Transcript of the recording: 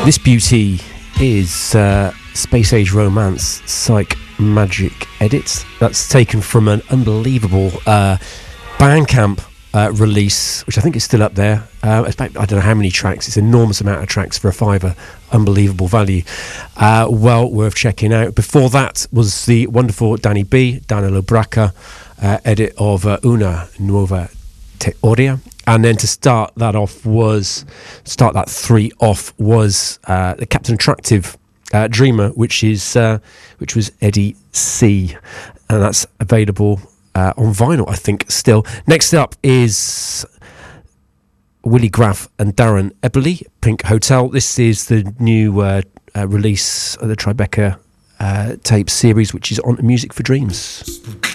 This beauty is Space Age Romance Psych Magic Edits. That's taken from an unbelievable Bandcamp release, which I think is still up there. It's about, I don't know how many tracks. It's an enormous amount of tracks for a fiver. Unbelievable value. Well worth checking out. Before that was the wonderful Danny B, Danilo Braca edit of Una Nuova Teoria. And then to start that three off was the Captain Attractive Dreamer, which was Eddie C, and that's available on vinyl, I think, still. Next up is Willie Graff and Darren Eberly, Pink Hotel. This is the new release of the Tribeca tape series, which is on Music for Dreams.